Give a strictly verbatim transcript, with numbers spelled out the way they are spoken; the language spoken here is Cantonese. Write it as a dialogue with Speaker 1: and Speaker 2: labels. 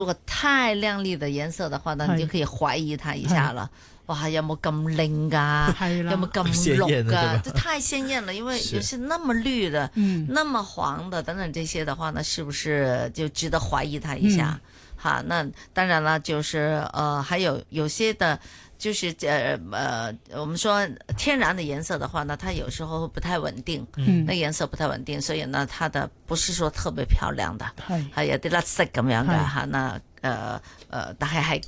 Speaker 1: 如果太亮麗的顏色的話呢，你就可以懷疑它一下了。哇，有冇咁靚噶？有冇咁綠噶？這太鮮豔了，因為有些那麼綠的、那麼黃的等等這些的話呢，是不是就值得懷疑它一下？哈，那當然了，就是呃，還有有些的，就是呃呃，我們說天然的顏色的話呢，它有時候不太穩定，嗯，那顏色不太穩定，所以呢，它的不是說特別漂亮的，係係有啲甩色咁樣嘅吓，那誒誒，但係係